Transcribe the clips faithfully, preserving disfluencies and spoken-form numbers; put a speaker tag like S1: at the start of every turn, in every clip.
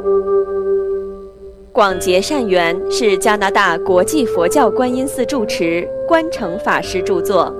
S1: 广结善缘是加拿大国际佛教观音寺住持观诚法师著作。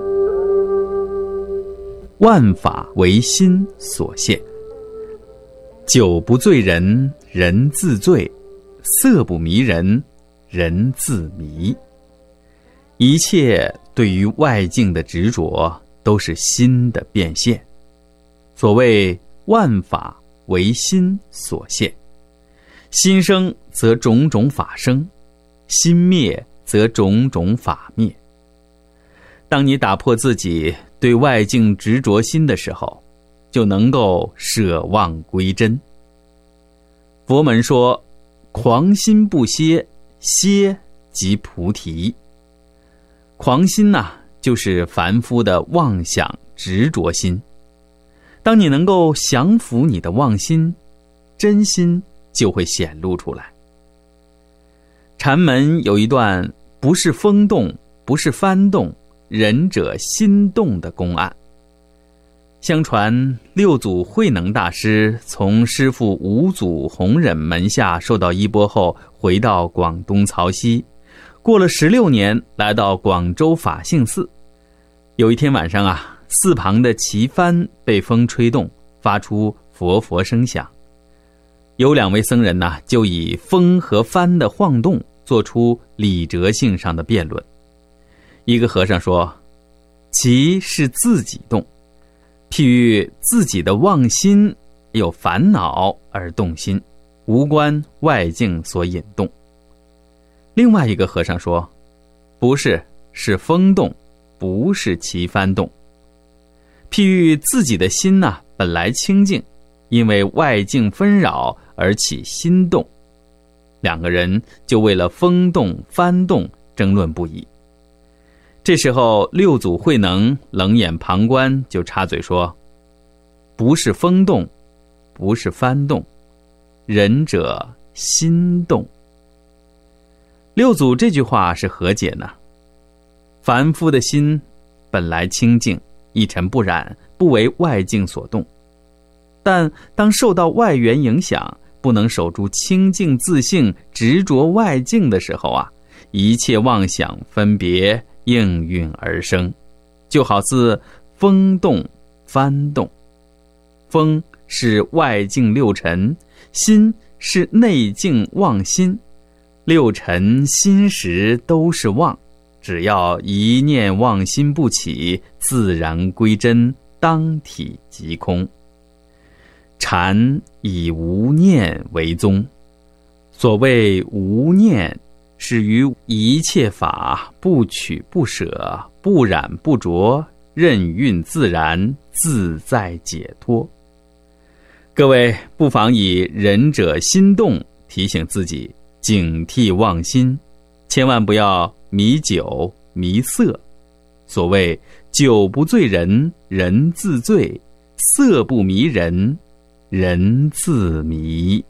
S2: 万法唯心所现，酒不醉人人自醉，色不迷人人自迷。一切对于外境的执着都是心的变现。所谓万法唯心所现，心生则种种法生，心灭则种种法灭。当你打破自己对外境执着心的时候，就能够舍妄归真。佛门说，狂心不歇，歇即菩提。狂心呐、啊，就是凡夫的妄想执着心。当你能够降服你的妄心，真心就会显露出来。禅门有一段不是风动，不是幡动，仁者心动的公案。相传六祖慧能大师从师父五祖弘忍门下受到衣钵后，回到广东潮溪，过了十六年，来到广州法性寺。有一天晚上啊，寺旁的旗幡被风吹动，发出佛佛声响。有两位僧人呢、啊，就以风和幡的晃动做出理哲性上的辩论。一个和尚说，旗是自己动，譬喻自己的妄心有烦恼而动心，无关外境所引动。另外一个和尚说，不是，是风动，不是旗幡动。譬喻自己的心呐、啊，本来清净，因为外境纷扰而起心动。两个人就为了风动幡动争论不已。这时候六祖慧能冷眼旁观，就插嘴说，不是风动，不是幡动，仁者心动。六祖这句话是何解呢？凡夫的心本来清净，一尘不染，不为外境所动，但当受到外缘影响，不能守住清净自性，执着外境的时候啊，一切妄想分别应运而生，就好似风动幡动。风是外境六尘，心是内境妄心，六尘心识都是妄，只要一念妄心不起，自然归真，当体即空。禅以无念为宗，所谓无念，是于一切法不取不舍，不染不着，任运自然，自在解脱。各位不妨以仁者心动提醒自己，警惕妄心，千万不要迷酒迷色。所谓酒不醉人人自醉，色不迷人人自迷。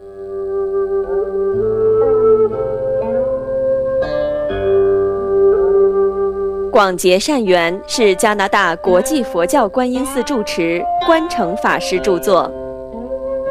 S1: 广结善缘是加拿大国际佛教观音寺住持观诚法师著作。